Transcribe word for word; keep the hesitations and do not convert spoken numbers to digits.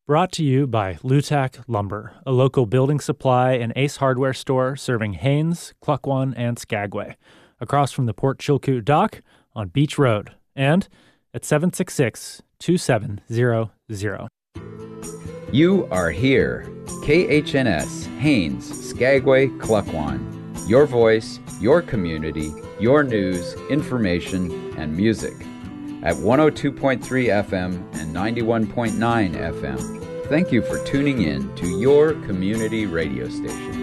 Brought to you by Lutak Lumber, a local building supply and Ace Hardware store serving Haines, Cluckwan, and Skagway, across from the Port Chilkoot Dock on Beach Road, and at seven six six, two seven zero zero. You are here. K H N S, Haines, Skagway, Cluckwan. Your voice, your community, your news, information, and music. At one oh two point three F M and ninety-one point nine F M. Thank you for tuning in to your community radio station.